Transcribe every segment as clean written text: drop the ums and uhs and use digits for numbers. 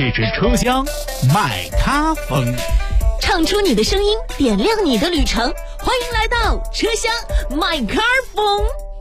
这支车厢麦咖风， 唱出你的声音，点亮你的旅程。欢迎来到车厢麦咖风。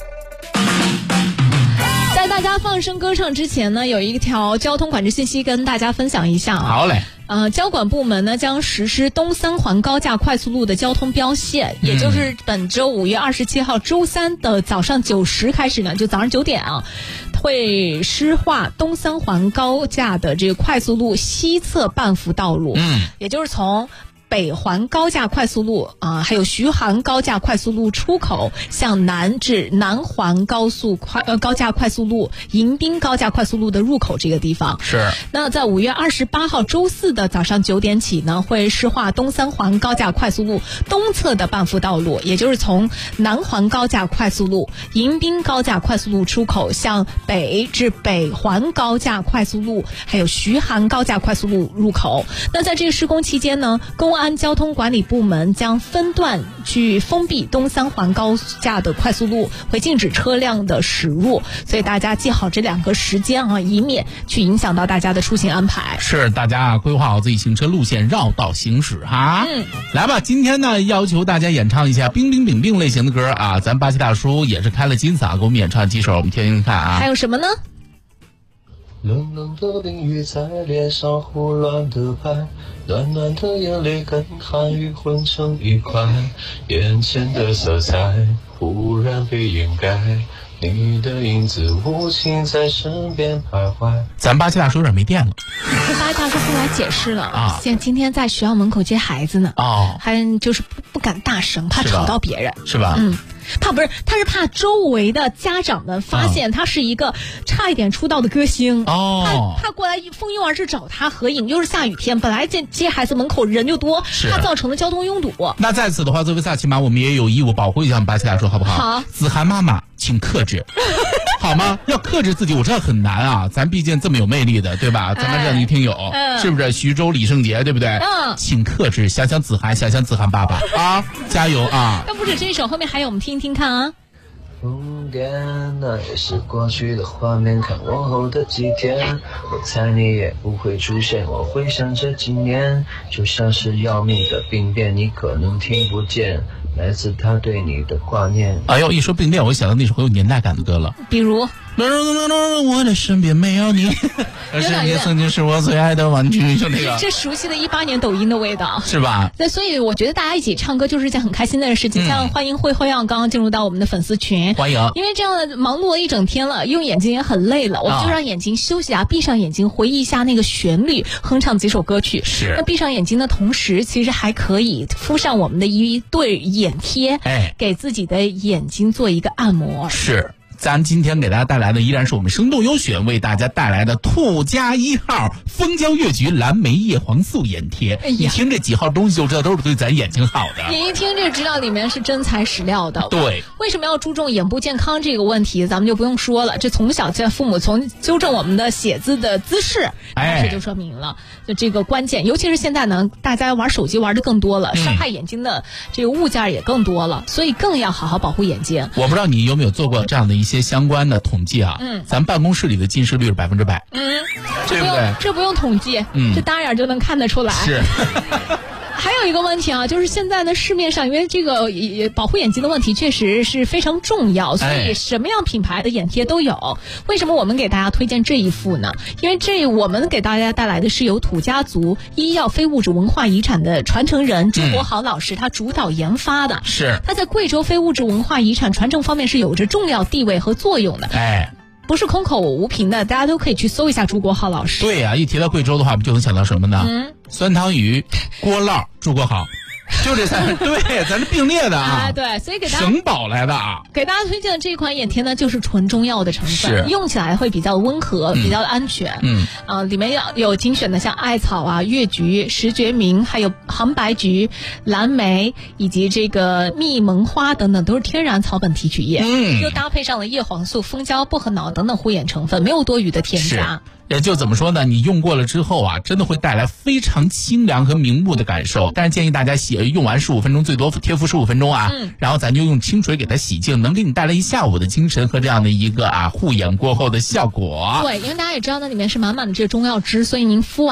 在大家放声歌唱之前呢，有一条交通管制信息跟大家分享一下啊。 好嘞。 交管部门呢将实施东三环高架快速路的交通标线，也就是本周5月27号周三的早上9时开始呢，就早上9点啊，会施划东三环高架的这个快速路西侧半幅道路，也就是从北环高架快速路还有徐杭高架快速路出口向南至南环高架快速路、迎宾高架快速路的入口这个地方。 是。 那在5月28号周四的早上9点起呢，会施划东三环高架快速路东侧的半幅道路，也就是从南环高架快速路、迎宾高架快速路出口向北至北环高架快速路，还有徐杭高架快速路入口。那在这个施工期间呢，公安交通管理部门将分段去封闭东三环高架的快速路，会禁止车辆的驶入，所以大家记好这2个时间啊，以免去影响到大家的出行安排。 是，大家规划好自己行车路线，绕道行驶哈。来吧，今天呢要求大家演唱一下冰冰冰冰类型的歌啊，咱巴西大叔也是开了金嗓给我们演唱几首，我们听听看啊。 还有什么呢？ 冷冷的冰雨在脸上胡乱的拍，暖暖的眼泪跟寒雨混成一块，眼前的色彩忽然被掩盖，你的影子无情在身边徘徊。 咱巴西大叔有点没电了。 巴西大叔后来解释了啊，今天在学校门口接孩子呢，还就是不敢大声，怕吵到别人， 是吧？ 他是怕周围的家长们发现他是一个差一点出道的歌星他过来蜂拥而至找他合影，又是下雨天，本来接孩子门口人就多，怕造成了交通拥堵。 那在此的话，作为萨琪玛，我们也有义务保护一下巴西大叔，好不好？ 好， 子涵妈妈请克制好吗？要克制自己，我知道很难啊，咱毕竟这么有魅力的，对吧？咱们这样的一听友，是不是徐州李圣杰，对不对？请克制，想想子涵，想想子涵爸爸啊，加油啊！ 那不止这一首，后面还有，我们听听看啊。 疯癫，那也是过去的画面，看往后的几天，我猜你也不会出现。我回想这几年，就像是要命的病变，你可能听不见来自他对你的挂念。 哎呦，一说病变，我想到那首很有年代感的歌了， 比如我的身边没有你，而是你曾经是我最爱的玩具，就那个这熟悉的18年抖音的味道， 是吧？ 对，所以我觉得大家一起唱歌就是一件很开心的事情。像欢迎慧慧刚刚进入到我们的粉丝群， 欢迎。 因为这样忙碌了一整天了，用眼睛也很累了，我们就让眼睛休息闭上眼睛回忆一下那个旋律，哼唱几首歌曲。 是。 那闭上眼睛的同时，其实还可以敷上我们的一对眼贴，给自己的眼睛做一个按摩。 是。咱今天给大家带来的依然是我们生动优选为大家带来的兔家1号蜂胶越橘蓝莓叶黄素眼贴。一听这几号东西就知道都是对咱眼睛好的， 你一听就知道里面是真材实料的。 对， 为什么要注重眼部健康这个问题咱们就不用说了，这从小父母从纠正我们的写字的姿势这就说明了就这个关键。尤其是现在呢，大家玩手机玩的更多了，伤害眼睛的这个物件也更多了，所以更要好好保护眼睛。 我不知道你有没有做过这样的一些相关的统计啊？咱办公室里的近视率是100%，对不对？ 这不用统计，这当然就能看得出来。 是。 还有一个问题啊，就是现在呢市面上因为这个保护眼睛的问题确实是非常重要，所以什么样品牌的眼贴都有。为什么我们给大家推荐这一副呢？因为我们给大家带来的是由土家族医药非物质文化遗产的传承人朱国豪老师他主导研发的， 是他在贵州非物质文化遗产传承方面是有着重要地位和作用的。不是空口无凭的，大家都可以去搜一下朱国豪老师。 对呀，一提到贵州的话，我们就能想到什么呢？酸汤鱼、锅烙、朱国豪。就这3对，咱是并列的对，所以给大家省宝来的给大家推荐的这款眼贴呢，就是纯中药的成分，用起来会比较温和，比较安全。里面有精选的像艾草越橘、石决明，还有杭白菊、蓝莓以及这个蜜蒙花等等，都是天然草本提取液，又搭配上了叶黄素、蜂胶、薄荷脑等等护眼成分，没有多余的添加。 也就怎么说呢，你用过了之后真的会带来非常清凉和明目的感受。但是建议大家用完15分钟，最多贴敷15分钟然后咱就用清水给它洗净，能给你带来一下午的精神和这样的一个护眼过后的效果。 对，因为大家也知道那里面是满满的这个中药汁，所以您敷完